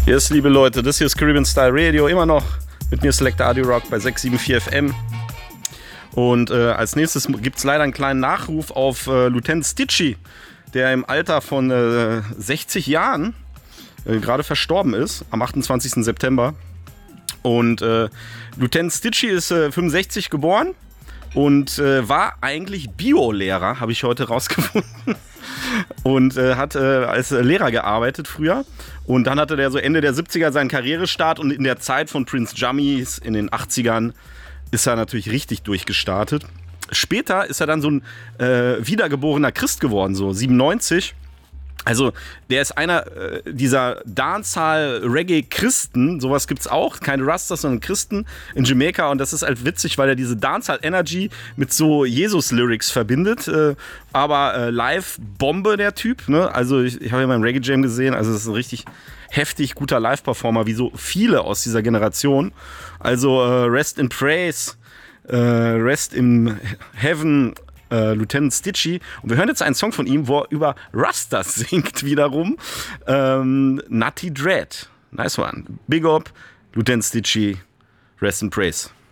Yes, liebe Leute, das hier ist Caribbean Style Radio, immer noch mit mir Selector Audio Rock bei 674 FM. Und als nächstes gibt es leider einen kleinen Nachruf auf Lieutenant Stitchie, der im Alter von 60 Jahren gerade verstorben ist, am 28. September. Und Lieutenant Stitchie ist 65 geboren und war eigentlich Biolehrer, habe ich heute rausgefunden. Und hat als Lehrer gearbeitet früher. Und dann hatte der so Ende der 70er seinen Karrierestart und in der Zeit von Prince Jammies in den 80ern ist er natürlich richtig durchgestartet. Später ist er dann so ein wiedergeborener Christ geworden, so 97. Also der ist einer dieser Dancehall-Reggae-Christen, sowas gibt's auch, keine Rastas, sondern Christen in Jamaika, und das ist halt witzig, weil er diese Dancehall-Energy mit so Jesus-Lyrics verbindet, aber Live-Bombe der Typ, ne? Also ich habe ihn beim Reggae-Jam gesehen, also das ist ein richtig heftig guter Live-Performer, wie so viele aus dieser Generation, also Rest in Praise, Rest in Heaven, Lieutenant Stitchie. Und wir hören jetzt einen Song von ihm, wo er über Rastas singt wiederum. Nutty Dread. Nice one. Big up, Lieutenant Stitchie. Rest in Praise.